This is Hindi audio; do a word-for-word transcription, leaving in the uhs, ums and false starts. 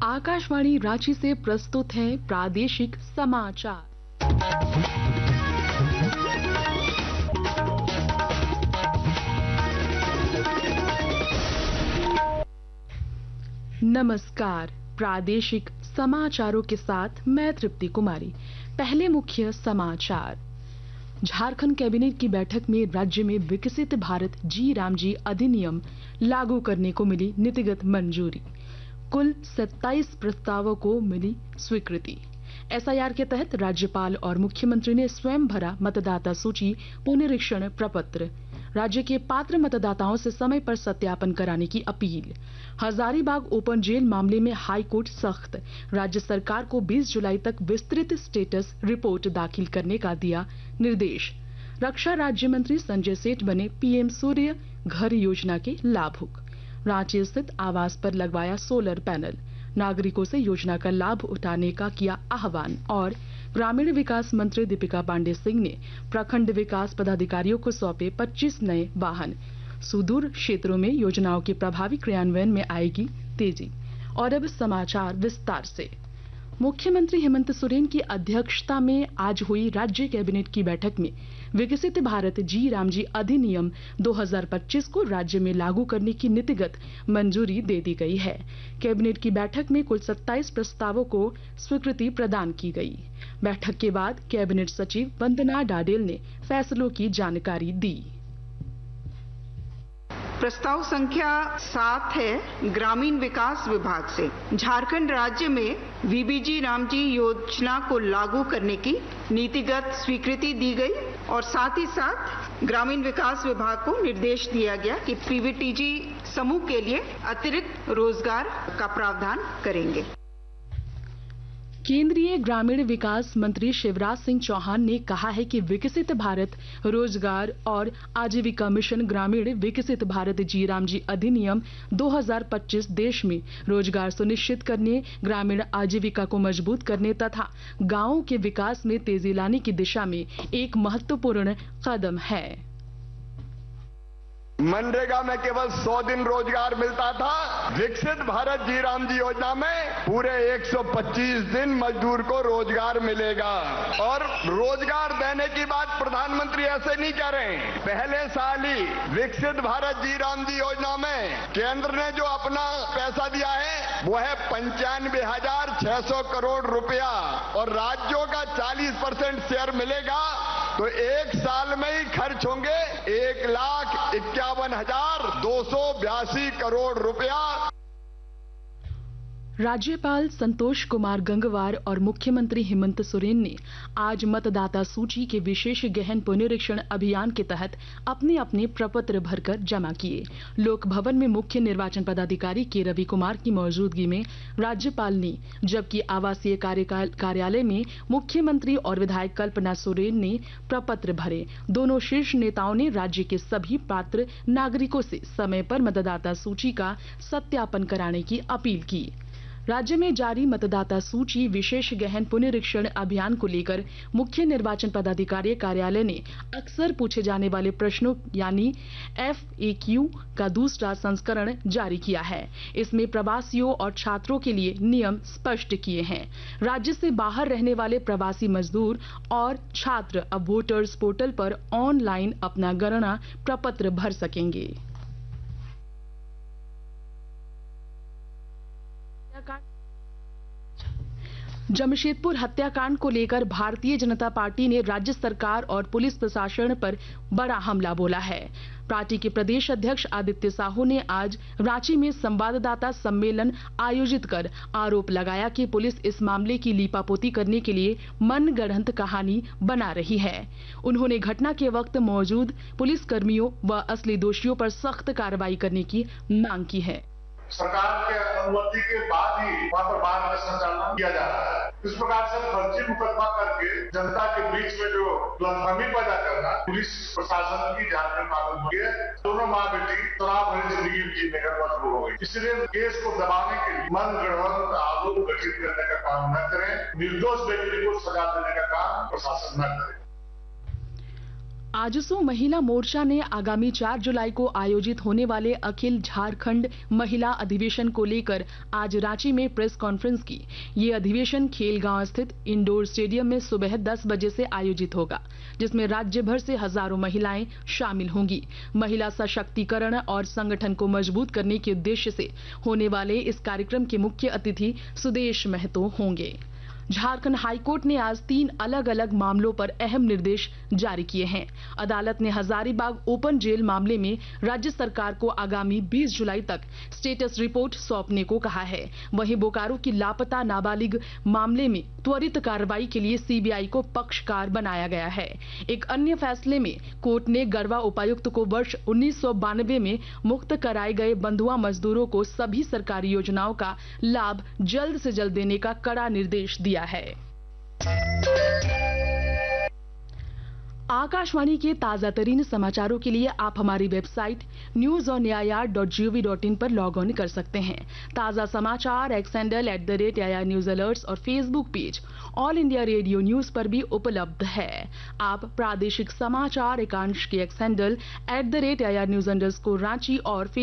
आकाशवाणी रांची से प्रस्तुत है प्रादेशिक समाचार। नमस्कार, प्रादेशिक समाचारों के साथ मैं तृप्ति कुमारी। पहले मुख्य समाचार। झारखंड कैबिनेट की बैठक में राज्य में विकसित भारत जी रामजी अधिनियम लागू करने को मिली नीतिगत मंजूरी। कुल सत्ताईस प्रस्तावों को मिली स्वीकृति। एसआईआर के तहत राज्यपाल और मुख्यमंत्री ने स्वयं भरा मतदाता सूची पुनरीक्षण प्रपत्र। राज्य के पात्र मतदाताओं से समय पर सत्यापन कराने की अपील। हजारीबाग ओपन जेल मामले में हाई कोर्ट सख्त। राज्य सरकार को बीस जुलाई तक विस्तृत स्टेटस रिपोर्ट दाखिल करने का दिया निर्देश। रक्षा राज्य मंत्री संजय सेठ बने पीएम सूर्य घर योजना के लाभुक। रांची स्थित आवास पर लगवाया सोलर पैनल। नागरिकों से योजना का लाभ उठाने का किया आह्वान। और ग्रामीण विकास मंत्री दीपिका पांडे सिंह ने प्रखंड विकास पदाधिकारियों को सौंपे पच्चीस नए वाहन। सुदूर क्षेत्रों में योजनाओं के प्रभावी क्रियान्वयन में आएगी तेजी। और अब समाचार विस्तार से। मुख्यमंत्री हेमंत सोरेन की अध्यक्षता में आज हुई राज्य कैबिनेट की बैठक में विकसित भारत जी रामजी अधिनियम दो हज़ार पच्चीस को राज्य में लागू करने की नीतिगत मंजूरी दे दी गई है। कैबिनेट की बैठक में कुल सत्ताईस प्रस्तावों को स्वीकृति प्रदान की गई। बैठक के बाद कैबिनेट सचिव वंदना डाडेल ने फैसलों की जानकारी दी। प्रस्ताव संख्या सात है ग्रामीण विकास विभाग से झारखंड राज्य में वीबीजी रामजी योजना को लागू करने की नीतिगत स्वीकृति दी गई और साथ ही साथ ग्रामीण विकास विभाग को निर्देश दिया गया कि पीवीटीजी समूह के लिए अतिरिक्त रोजगार का प्रावधान करेंगे। केंद्रीय ग्रामीण विकास मंत्री शिवराज सिंह चौहान ने कहा है कि विकसित भारत रोजगार और आजीविका मिशन ग्रामीण विकसित भारत जी रामजी अधिनियम दो हज़ार पच्चीस देश में रोजगार सुनिश्चित करने, ग्रामीण आजीविका को मजबूत करने तथा गांवों के विकास में तेजी लाने की दिशा में एक महत्वपूर्ण कदम है। मनरेगा में केवल सौ दिन रोजगार मिलता था। विकसित भारत जी रामजी योजना में पूरे एक सौ पच्चीस दिन मजदूर को रोजगार मिलेगा। और रोजगार देने की बात प्रधानमंत्री ऐसे नहीं कह रहे हैं। पहले साल ही विकसित भारत जी रामजी योजना में केंद्र ने जो अपना पैसा दिया है वो है पंचानवे हजार छह सौ करोड़ रुपया और राज्यों का चालीस परसेंट शेयर मिलेगा। तो एक साल में ही खर्च होंगे एक लाख इक्यावन हजार दो सौ बयासी करोड़ रुपया। राज्यपाल संतोष कुमार गंगवार और मुख्यमंत्री हेमंत सोरेन ने आज मतदाता सूची के विशेष गहन पुनरीक्षण अभियान के तहत अपने अपने प्रपत्र भरकर जमा किए। लोक भवन में मुख्य निर्वाचन पदाधिकारी के रवि कुमार की मौजूदगी में राज्यपाल ने, जबकि आवासीय कार्यालय में मुख्यमंत्री और विधायक कल्पना सोरेन ने प्रपत्र भरे। दोनों शीर्ष नेताओं ने राज्य के सभी पात्र नागरिकों से समय पर मतदाता सूची का सत्यापन कराने की अपील की। राज्य में जारी मतदाता सूची विशेष गहन पुनरीक्षण अभियान को लेकर मुख्य निर्वाचन पदाधिकारी कार्यालय ने अक्सर पूछे जाने वाले प्रश्नों यानी एफएक्यू का दूसरा संस्करण जारी किया है। इसमें प्रवासियों और छात्रों के लिए नियम स्पष्ट किए हैं। राज्य से बाहर रहने वाले प्रवासी मजदूर और छात्र अब वोटर्स पोर्टल पर ऑनलाइन अपना गणना प्रपत्र भर सकेंगे। जमशेदपुर हत्याकांड को लेकर भारतीय जनता पार्टी ने राज्य सरकार और पुलिस प्रशासन पर बड़ा हमला बोला है। पार्टी के प्रदेश अध्यक्ष आदित्य साहू ने आज रांची में संवाददाता सम्मेलन आयोजित कर आरोप लगाया कि पुलिस इस मामले की लीपापोती करने के लिए मनगढ़ंत कहानी बना रही है। उन्होंने घटना के वक्त मौजूद पुलिस कर्मियों व असली दोषियों पर सख्त कार्रवाई करने की मांग की है। सरकार के अनुमति के बाद ही वहाँ पर बाढ़ का संचालन किया जा रहा है। इस प्रकार से फर्जी मुकदमा करके जनता के बीच में जो गलतफहमी पैदा करना पुलिस प्रशासन की झारखंड कानून हुई है। दोनों माँ बेटी शराब भरी जिंदगी जीने का मजबूर हो गई। इसलिए केस को दबाने के लिए मन गढ़ंत आरोप गठित करने का काम न करें। निर्दोष व्यक्ति को सजा देने का काम प्रशासन न करे। आजसू महिला मोर्चा ने आगामी चार जुलाई को आयोजित होने वाले अखिल झारखंड महिला अधिवेशन को लेकर आज रांची में प्रेस कॉन्फ्रेंस की। ये अधिवेशन खेलगांव स्थित इंडोर स्टेडियम में सुबह दस बजे से आयोजित होगा, जिसमें राज्य भर से हजारों महिलाएं शामिल होंगी। महिला सशक्तिकरण और संगठन को मजबूत करने के उद्देश्य से होने वाले इस कार्यक्रम के मुख्य अतिथि सुदेश महतो होंगे। झारखंड हाईकोर्ट ने आज तीन अलग अलग मामलों पर अहम निर्देश जारी किए हैं। अदालत ने हजारीबाग ओपन जेल मामले में राज्य सरकार को आगामी बीस जुलाई तक स्टेटस रिपोर्ट सौंपने को कहा है। वहीं बोकारो की लापता नाबालिग मामले में त्वरित कार्रवाई के लिए सीबीआई को पक्षकार बनाया गया है। एक अन्य फैसले में कोर्ट ने गढ़वा उपायुक्त को वर्ष उन्नीस सौ बानवे में मुक्त कराए गए बंधुआ मजदूरों को सभी सरकारी योजनाओं का लाभ जल्द से जल्द देने का कड़ा निर्देश दिया है। आकाशवाणी के ताजा तरीन समाचारों के लिए आप हमारी website news on AIR dot gov dot in पर लॉग ऑन कर सकते हैं। ताजा समाचार x handle at the rate AIR news alerts और Facebook page all India radio news पर भी उपलब्ध है। आप प्रादेशिक समाचार एकांश के x handle at the rate AIR news underscore Ranchi और